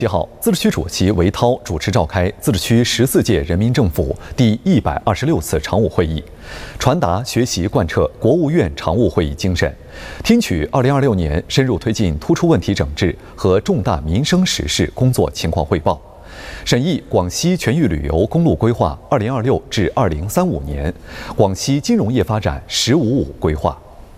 7号，自治区主席韦涛主持召开自治区14届人民政府第126次常务会议，传达学习贯彻国务院常务会议精神，听取2026年深入推进突出问题整治和重大民生实事工作情况汇报，审议广西全域旅游公路规划2026至2035年、广西金融业发展“十五五”规划。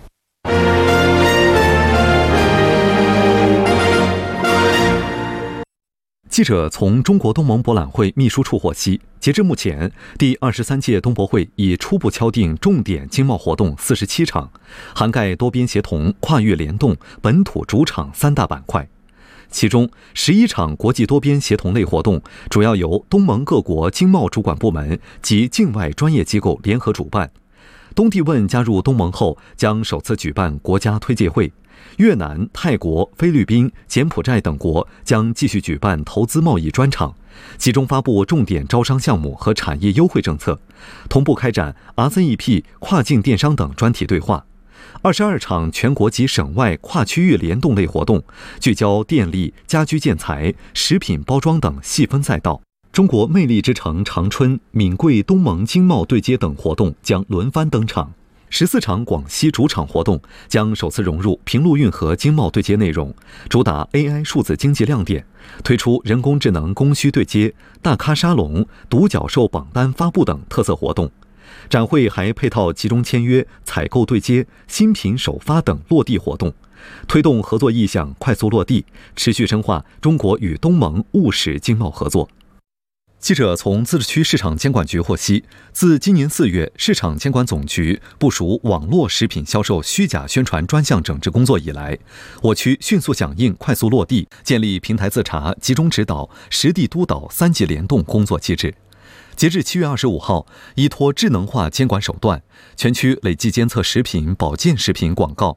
记者从中国东盟博览会秘书处获悉，截至目前，第23届东博会已初步敲定重点经贸活动47场，涵盖多边协同、跨越联动、本土主场3大板块。其中11场国际多边协同类活动主要由东盟各国经贸主管部门及境外专业机构联合主办。东帝汶加入东盟后，将首次举办国家推介会。越南、泰国、菲律宾、柬埔寨等国将继续举办投资贸易专场，集中发布重点招商项目和产业优惠政策，同步开展 RCEP、跨境电商等专题对话。22场全国及省外跨区域联动类活动，聚焦电力、家居建材、食品包装等细分赛道。中国魅力之城长春、闽贵东盟经贸对接等活动将轮番登场。14场广西主场活动将首次融入平陆运河经贸对接内容，主打 AI 数字经济亮点，推出人工智能供需对接、大咖沙龙、独角兽榜单发布等特色活动。展会还配套集中签约、采购对接、新品首发等落地活动，推动合作意向快速落地，持续深化中国与东盟务实经贸合作。记者从自治区市场监管局获悉，自今年4月市场监管总局部署网络食品销售虚假宣传专项整治工作以来，我区迅速响应、快速落地，建立平台自查、集中指导、实地督导3级联动工作机制。截至7月25号，依托智能化监管手段，全区累计监测食品、保健食品广告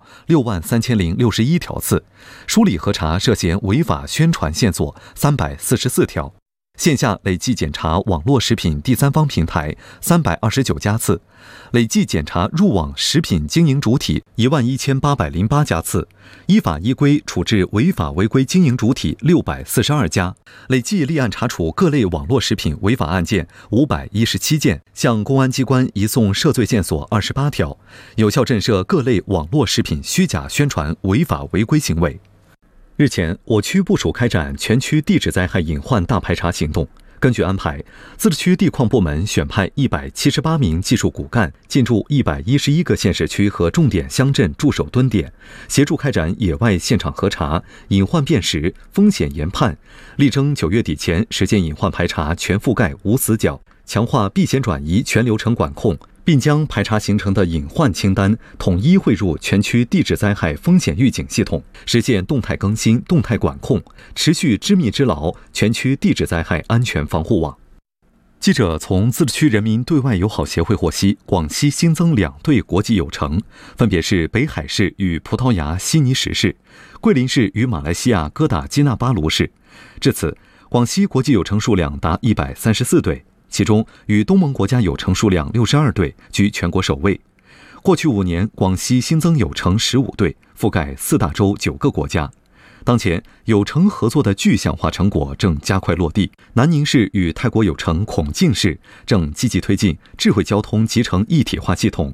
63061条次，梳理核查涉嫌违法宣传线索344条。线下累计检查网络食品第三方平台329家次，累计检查入网食品经营主体11808家次，依法依规处置违法违规经营主体642家，累计立案查处各类网络食品违法案件517件，向公安机关移送涉罪线索28条，有效震慑各类网络食品虚假宣传违法违规行为。日前，我区部署开展全区地质灾害隐患大排查行动。根据安排，自治区地矿部门选派178名技术骨干进驻111个县市区和重点乡镇驻守蹲点，协助开展野外现场核查、隐患辨识、风险研判，力争9月底前实现隐患排查全覆盖无死角，强化避险转移全流程管控，并将排查形成的隐患清单统一汇入全区地质灾害风险预警系统，实现动态更新、动态管控，持续织密织牢全区地质灾害安全防护网。记者从自治区人民对外友好协会获悉，广西新增2对国际友城，分别是北海市与葡萄牙悉尼什市，桂林市与马来西亚哥打基纳巴卢市。至此，广西国际友城数量达134对。其中，与东盟国家友城数量62对，居全国首位。过去5年，广西新增友城15对，覆盖4大洲9个国家。当前，友城合作的具象化成果正加快落地。南宁市与泰国友城孔敬市正积极推进智慧交通集成一体化系统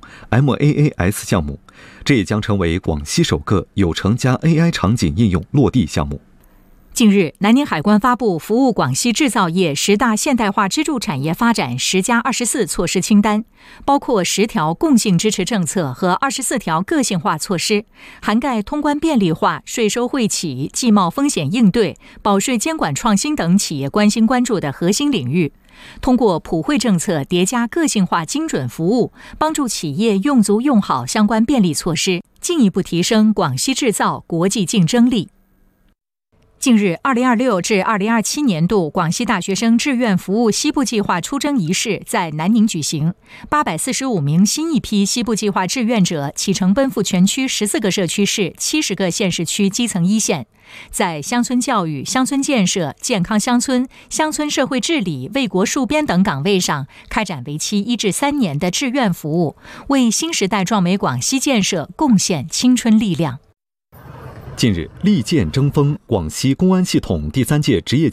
MaaS 项目，这也将成为广西首个友城加 AI 场景应用落地项目。 近日，南宁海关发布服务广西制造业10大现代化支柱产业发展10+24措施清单，包括10条共性支持政策和24条个性化措施，涵盖通关便利化、税收惠企、技贸风险应对、保税监管创新等企业关心关注的核心领域。通过普惠政策叠加个性化精准服务，帮助企业用足用好相关便利措施，进一步提升广西制造国际竞争力。近日，2026至2027年度广西大学生志愿服务西部计划出征仪式在南宁举行。845名新一批西部计划志愿者启程奔赴全区14个社区市、70个县市区基层一线，在乡村教育、乡村建设、健康乡村、乡村社会治理、为国戍边等岗位上开展为期1至3年的志愿服务，为新时代壮美广西建设贡献青春力量。 近日，利剑争锋广西公安系统第3届职业